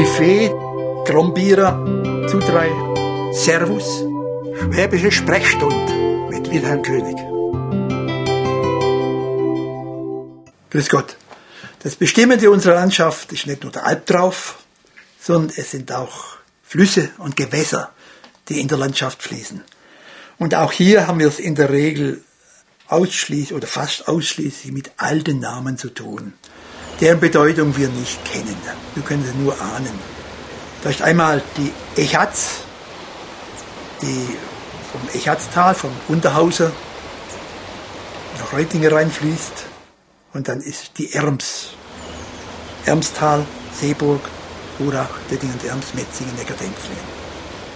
Buffet, Trombierer, Zudrei, Servus. Schwäbische Sprechstunde mit Wilhelm König. Grüß Gott. Das Bestimmende unserer Landschaft ist nicht nur der Alp drauf, sondern es sind auch Flüsse und Gewässer, die in der Landschaft fließen. Und auch hier haben wir es in der Regel ausschließlich oder fast ausschließlich mit alten Namen zu tun, deren Bedeutung wir nicht kennen. Wir können sie nur ahnen. Da ist einmal die Echatz, die vom Echatztal, vom Unterhauser nach Reutingen reinfließt. Und dann ist die Erms, Ermstal, Seeburg, Urach, Dettingen und Erms, Metzingen, Neckar-Denzlingen.